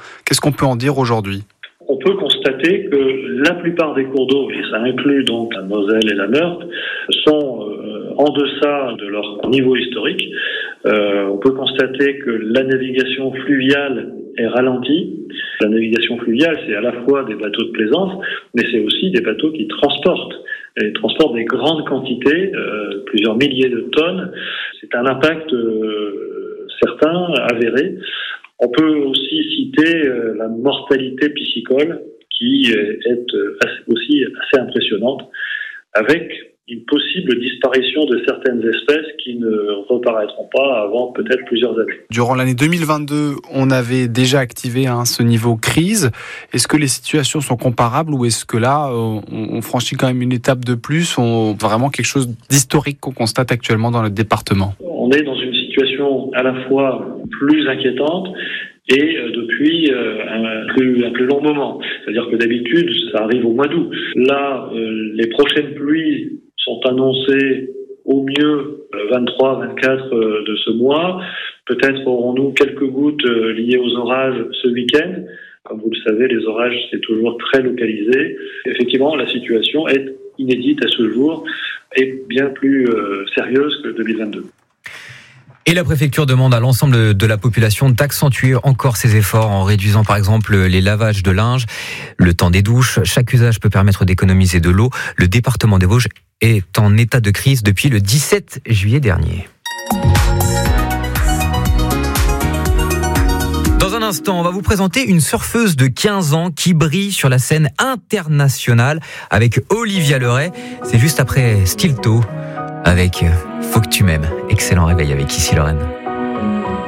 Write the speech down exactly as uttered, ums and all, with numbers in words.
Qu'est-ce qu'on peut en dire aujourd'hui ? On peut constater que la plupart des cours d'eau, et ça inclut donc la Moselle et la Meurthe, sont euh, en deçà de leur niveau historique. Euh, on peut constater que la navigation fluviale est ralentie. La navigation fluviale, c'est à la fois des bateaux de plaisance, mais c'est aussi des bateaux qui transportent. Ils transportent des grandes quantités, euh, plusieurs milliers de tonnes. C'est un impact euh, certain, avéré. On peut aussi citer euh, la mortalité piscicole qui est aussi assez impressionnante, avec une possible disparition de certaines espèces qui ne reparaîtront pas avant peut-être plusieurs années. Durant l'année deux mille vingt-deux, on avait déjà activé hein, ce niveau crise. Est-ce que les situations sont comparables ou est-ce que là, on, on franchit quand même une étape de plus, on, vraiment quelque chose d'historique qu'on constate actuellement dans le département ? On est dans une situation à la fois plus inquiétante et depuis euh, un, plus, un plus long moment. C'est-à-dire que d'habitude, ça arrive au mois d'août. Là, euh, les prochaines pluies sont annoncées au mieux vingt-trois vingt-quatre euh, de ce mois. Peut-être aurons-nous quelques gouttes euh, liées aux orages ce week-end. Comme vous le savez, les orages, c'est toujours très localisé. Effectivement, la situation est inédite à ce jour et bien plus euh, sérieuse que deux mille vingt-deux. Et la préfecture demande à l'ensemble de la population d'accentuer encore ses efforts en réduisant par exemple les lavages de linge, le temps des douches. Chaque usage peut permettre d'économiser de l'eau. Le département des Vosges est en état de crise depuis le dix-sept juillet dernier. Dans un instant, on va vous présenter une surfeuse de quinze ans qui brille sur la scène internationale avec Olivia Leray. C'est juste après Stilto avec Faut que tu m'aimes. Excellent réveil avec Ici Lorraine.